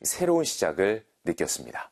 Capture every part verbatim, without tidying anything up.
새로운 시작을 느꼈습니다.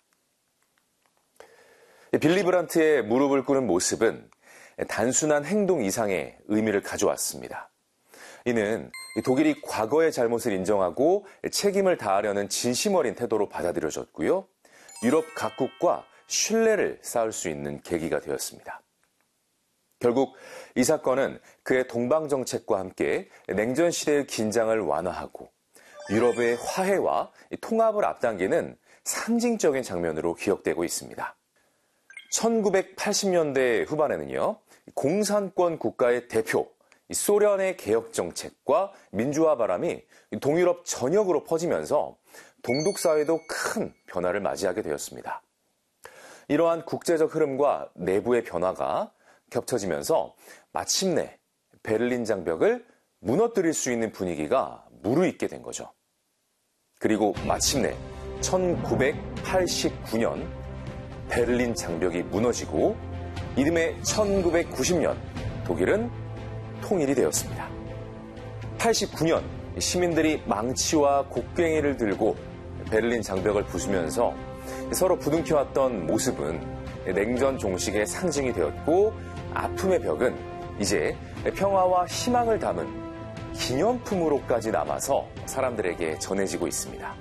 빌리 브란트의 무릎을 꿇은 모습은 단순한 행동 이상의 의미를 가져왔습니다. 이는 독일이 과거의 잘못을 인정하고 책임을 다하려는 진심 어린 태도로 받아들여졌고요. 유럽 각국과 신뢰를 쌓을 수 있는 계기가 되었습니다. 결국 이 사건은 그의 동방정책과 함께 냉전 시대의 긴장을 완화하고 유럽의 화해와 통합을 앞당기는 상징적인 장면으로 기억되고 있습니다. 천구백팔십 년대 후반에는요, 공산권 국가의 대표, 소련의 개혁 정책과 민주화 바람이 동유럽 전역으로 퍼지면서 동독 사회도 큰 변화를 맞이하게 되었습니다. 이러한 국제적 흐름과 내부의 변화가 겹쳐지면서 마침내 베를린 장벽을 무너뜨릴 수 있는 분위기가 무르익게 된 거죠. 그리고 마침내 천구백팔십구 년 베를린 장벽이 무너지고 이듬해 천구백구십 년 독일은 통일이 되었습니다. 팔십구 년 시민들이 망치와 곡괭이를 들고 베를린 장벽을 부수면서 서로 부둥켜왔던 모습은 냉전 종식의 상징이 되었고 아픔의 벽은 이제 평화와 희망을 담은 기념품으로까지 남아서 사람들에게 전해지고 있습니다.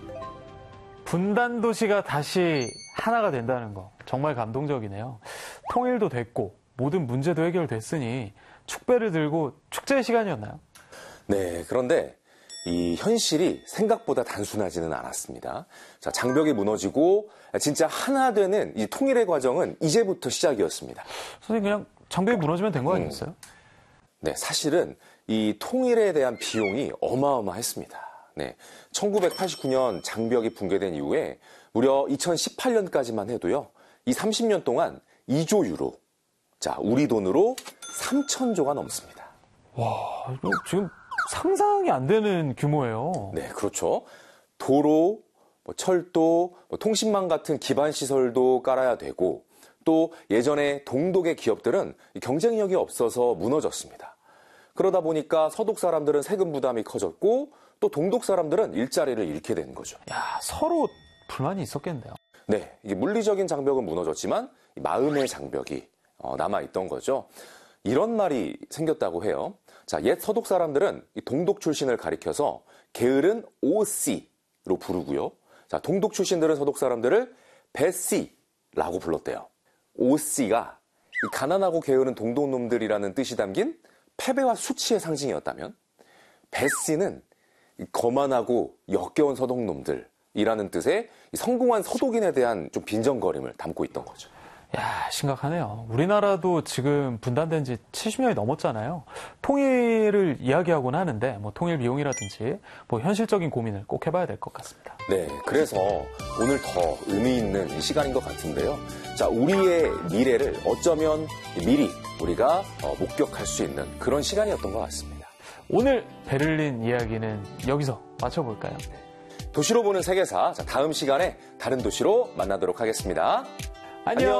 분단 도시가 다시 하나가 된다는 거 정말 감동적이네요. 통일도 됐고 모든 문제도 해결됐으니 축배를 들고 축제의 시간이었나요? 네, 그런데 이 현실이 생각보다 단순하지는 않았습니다. 자, 장벽이 무너지고 진짜 하나 되는 이 통일의 과정은 이제부터 시작이었습니다. 선생님, 그냥 장벽이 무너지면 된 거 아니었어요? 음. 네, 사실은 이 통일에 대한 비용이 어마어마했습니다. 네, 천구백팔십구 년 장벽이 붕괴된 이후에 무려 이천십팔 년까지만 해도요, 이 삼십 년 동안 이조 유로, 자, 우리 돈으로 삼천조가 넘습니다. 와, 이거 지금 상상이 안 되는 규모예요. 네, 그렇죠. 도로, 뭐 철도, 뭐 통신망 같은 기반 시설도 깔아야 되고 또 예전에 동독의 기업들은 경쟁력이 없어서 무너졌습니다. 그러다 보니까 서독 사람들은 세금 부담이 커졌고 또 동독 사람들은 일자리를 잃게 된 거죠. 야, 서로 불만이 있었겠네요. 네, 이게 물리적인 장벽은 무너졌지만 마음의 장벽이 남아있던 거죠. 이런 말이 생겼다고 해요. 자, 옛 서독 사람들은 동독 출신을 가리켜서 게으른 오씨로 부르고요. 자, 동독 출신들은 서독 사람들을 배씨라고 불렀대요. 오씨가 가난하고 게으른 동독 놈들이라는 뜻이 담긴 패배와 수치의 상징이었다면 배씨는 거만하고 역겨운 서독 놈들이라는 뜻의 성공한 서독인에 대한 좀 빈정거림을 담고 있던 거죠. 야, 심각하네요. 우리나라도 지금 분단된 지 칠십 년이 넘었잖아요. 통일을 이야기하곤 하는데 뭐 통일 비용이라든지 뭐 현실적인 고민을 꼭 해봐야 될 것 같습니다. 네, 그래서 오늘 더 의미 있는 시간인 것 같은데요. 자, 우리의 미래를 어쩌면 미리 우리가 목격할 수 있는 그런 시간이었던 것 같습니다. 오늘 베를린 이야기는 여기서 마쳐볼까요? 도시로 보는 세계사, 자, 다음 시간에 다른 도시로 만나도록 하겠습니다. 안녕.